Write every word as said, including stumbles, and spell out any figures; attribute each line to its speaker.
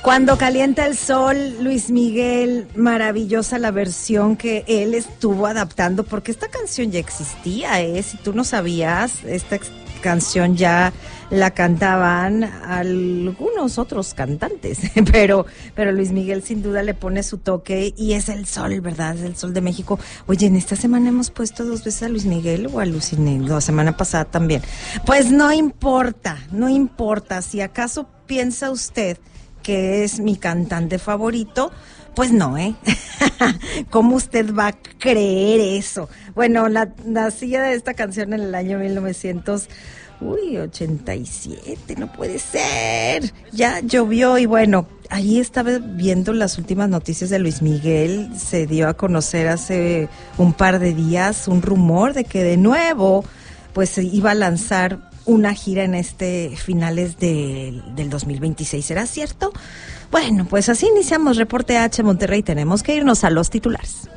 Speaker 1: Cuando calienta el sol, Luis Miguel, maravillosa la versión que él estuvo adaptando, porque esta canción ya existía, ¿eh? Si tú no sabías, esta canción ya la cantaban algunos otros cantantes, pero, pero Luis Miguel sin duda le pone su toque y es el sol, ¿verdad? Es el sol de México. Oye, en esta semana hemos puesto dos veces a Luis Miguel o a Luciné, la semana pasada también. Pues no importa, no importa, si acaso piensa usted que es mi cantante favorito, pues no, ¿eh? ¿Cómo usted va a creer eso? Bueno, la, nacía de esta canción en el año mil novecientos ochenta y siete, no puede ser. Ya llovió y bueno, ahí estaba viendo las últimas noticias de Luis Miguel. Se dio a conocer hace un par de días un rumor de que de nuevo pues se iba a lanzar una gira en este finales de, del dos mil veintiséis. ¿Será cierto? Bueno, pues así iniciamos Reporte H Monterrey. Tenemos que irnos a los titulares.